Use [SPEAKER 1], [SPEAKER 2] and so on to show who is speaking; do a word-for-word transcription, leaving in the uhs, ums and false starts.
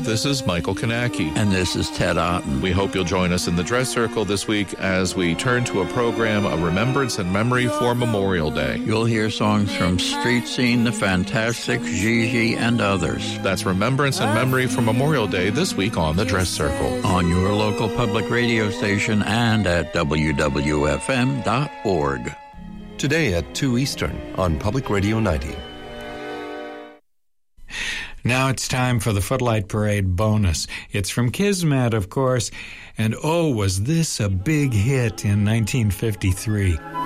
[SPEAKER 1] This is Michael Kanacki.
[SPEAKER 2] And this is Ted Otten.
[SPEAKER 1] We hope you'll join us in the Dress Circle this week as we turn to a program of remembrance and memory for Memorial Day.
[SPEAKER 2] You'll hear songs from Street Scene, The Fantastic, Gigi, and others.
[SPEAKER 1] That's Remembrance and Memory for Memorial Day this week on the Dress Circle.
[SPEAKER 2] On your local public radio station and at w w f m dot org.
[SPEAKER 3] Today at two Eastern on Public Radio ninety.
[SPEAKER 4] Now it's time for the Footlight Parade bonus. It's from Kismet, of course, and oh, was this a big hit in nineteen fifty-three.